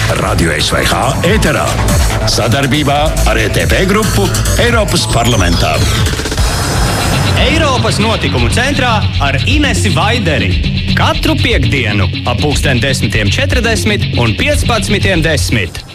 Radio SVH ēterā. Sadarbībā ar ETP grupu Eiropas parlamentā. Eiropas notikumu centrā ar Inesi Vaideri. Katru piektdienu ap 10:40 un 15:10.